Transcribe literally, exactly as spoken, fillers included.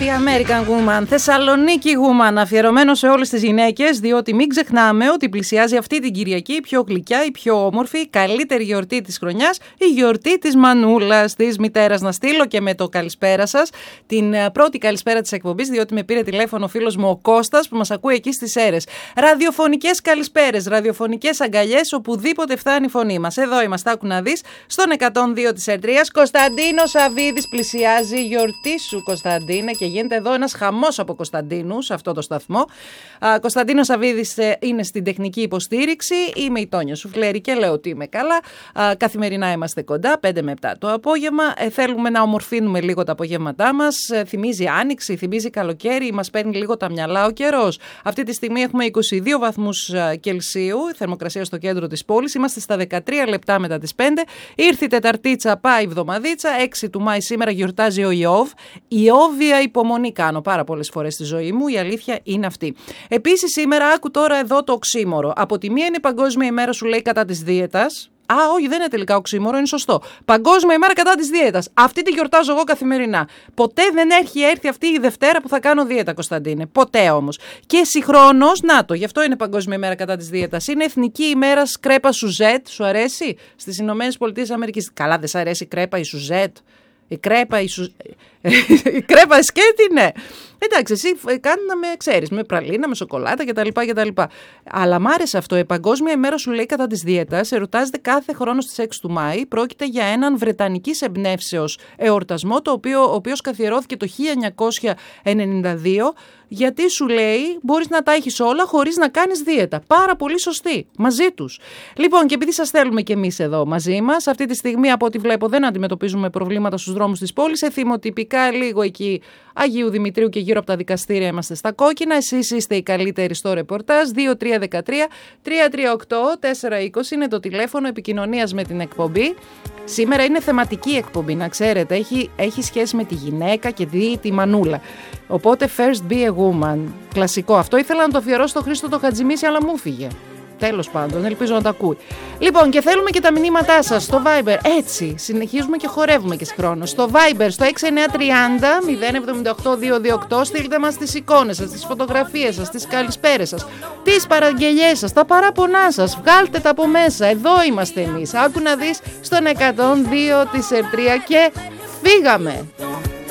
αυτή η American Woman, Θεσσαλονίκη Woman, αφιερωμένο σε όλες τις γυναίκες, διότι μην ξεχνάμε ότι πλησιάζει αυτή την Κυριακή η πιο γλυκιά, η πιο όμορφη, η καλύτερη γιορτή της χρονιάς, η γιορτή της μανούλας, της μητέρας. Να στείλω και με το καλησπέρα σας την πρώτη καλησπέρα της εκπομπής, διότι με πήρε τηλέφωνο ο φίλος μου ο Κώστας που μας ακούει εκεί στις Σέρρες. Ραδιοφωνικές καλησπέρες, ραδιοφωνικές αγκαλιές, οπουδήποτε φτάνει η φωνή μας. Εδώ είμαστε, άκου να δεις, στον εκατόν δύο της Ερτρίας. Κωνσταντίνος Αβίδης, πλησιάζει η γιορτή σου, Κωνσταντίνε, και γίνεται εδώ ένας χαμός από Κωνσταντίνους σε αυτό το σταθμό. Α, Κωνσταντίνος Αβίδης ε, είναι στην τεχνική υποστήριξη. Είμαι η Τόνια Σουφλέρη και λέω ότι είμαι καλά. Α, καθημερινά είμαστε κοντά, πέντε με επτά το απόγευμα. Ε, θέλουμε να ομορφύνουμε λίγο τα απογεύματά μας. Ε, θυμίζει άνοιξη, θυμίζει καλοκαίρι, μας παίρνει λίγο τα μυαλά ο καιρός. Αυτή τη στιγμή έχουμε είκοσι δύο βαθμούς Κελσίου, θερμοκρασία στο κέντρο της πόλης. Είμαστε στα δεκατρία λεπτά μετά τις πέντε. Ήρθε η Τεταρτίτσα, πάει εβδομαδίτσα. έξι του Μάη σήμερα γιορτάζει ο Ιώβ. Ιώβια υπομονή κάνω πάρα πολλές φορές στη ζωή μου. Η αλήθεια είναι αυτή. Επίσης σήμερα άκου τώρα εδώ το οξύμορο. Από τη μία είναι η Παγκόσμια ημέρα, σου λέει, κατά της δίαιτας. Α, όχι, δεν είναι τελικά οξύμορο, είναι σωστό. Παγκόσμια ημέρα κατά της δίαιτας. Αυτή τη γιορτάζω εγώ καθημερινά. Ποτέ δεν έχει έρθει αυτή η Δευτέρα που θα κάνω δίαιτα, Κωνσταντίνε. Ποτέ όμως. Και συγχρόνως, να το, γι' αυτό είναι Παγκόσμια ημέρα κατά της δίαιτας. Είναι Εθνική ημέρα κρέπα Σουζέτ. Σου αρέσει? Στις Ηνωμένες Πολιτείες Αμερικής. Καλά, δεν σ' αρέσει η κρέπα η Σουζέτ? Η κρέπα, η, σου... η κρέπα η σκέτη, ναι. Εντάξει, εσύ κάνει να με ξέρεις, με πραλίνα, με σοκολάτα κτλ. κτλ. Αλλά μ' άρεσε αυτό. Η Παγκόσμια ημέρα, σου λέει, κατά της δίαιτας εορτάζεται κάθε χρόνο στις έξι του Μάη. Πρόκειται για έναν βρετανικής εμπνεύσεως εορτασμό, το οποίο, ο οποίος καθιερώθηκε το χίλια εννιακόσια ενενήντα δύο. Γιατί σου λέει μπορείς να τα έχεις όλα χωρίς να κάνεις δίαιτα. Πάρα πολύ σωστή. Μαζί τους. Λοιπόν, και επειδή σας θέλουμε κι εμείς εδώ μαζί μας, αυτή τη στιγμή από ό,τι βλέπω δεν αντιμετωπίζουμε προβλήματα στους δρόμους της πόλης. Εθιμοτυπικά λίγο εκεί Αγίου Δημητρίου και γύρω από τα δικαστήρια είμαστε στα κόκκινα. Εσείς είστε οι καλύτεροι στο ρεπορτάζ. δύο τρία ένα τρία τρία τρία οκτώ τέσσερα είκοσι είναι το τηλέφωνο επικοινωνίας με την εκπομπή. Σήμερα είναι θεματική εκπομπή, να ξέρετε. Έχει, έχει σχέση με τη γυναίκα και τη, τη μανούλα. Οπότε first be a woman. Κλασικό. Αυτό ήθελα να το αφιερώσω στο Χρήστο το Χατζημίση, αλλά μου φύγε. Τέλος πάντων, ελπίζω να τα ακούει. Λοιπόν, και θέλουμε και τα μηνύματά σας στο Viber. Έτσι, συνεχίζουμε και χορεύουμε και συγχρόνως. Στο Viber, στο έξι εννιά τρία μηδέν μηδέν επτά οκτώ δύο δύο οκτώ, στείλτε μας τις εικόνες σας, τις φωτογραφίες σας, τις καλησπέρες σας, τις παραγγελιές σας, τα παράπονά σας. Βγάλτε τα από μέσα. Εδώ είμαστε εμείς. Άκου να δεις στον εκατόν δύο της Ερτρία και φύγαμε.